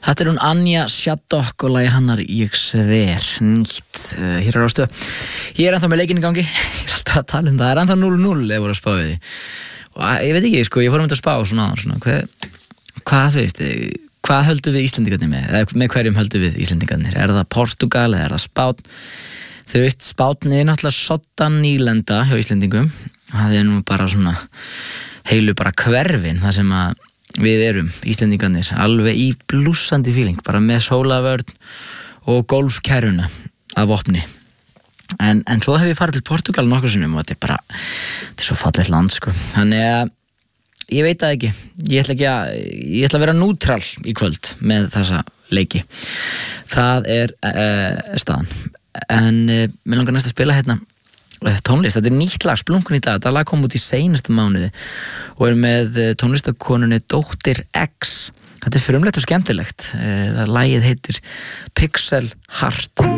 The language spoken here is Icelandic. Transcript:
Þetta hún Anja Shadok og lagi Hannar ég sver nýtt hér á Rástöð. Ég ennþá með leikinn í gangi. Ég alltaf að tala það. Ennþá 0-0 ef voru að spá við því. Og ég veit ekki, sko, ég fór að spá svona hvað þú veist, hvað höldum við Íslendingarnir með? Eða með hverjum höldum við Íslendingarnir? Það Portúgal eða það Spánn? Þú veist, Spánn náttúrulega soddan nýlenda hjá Íslendingum. Það nú bara svona heilu bara hverfin það sem að við erum Íslendingarnir alveg í blússandi feeling bara með sólavörn og golfkerruna af vopni en svo hef ég farið til Portúgal nokkur sinnum og þetta er svo fallegt land sko. Þannig að ég veit það ekki ég ætla að vera nútral í kvöld með þessa leiki það staðan en mér langar næst að spila hérna tónlist, þetta nýtt lag, Splunkun í dag þetta lag kom út í seinasta mánuði og með tónlistakonunni Dóttir X þetta frumlegt og skemmtilegt lagið heitir Pixel Heart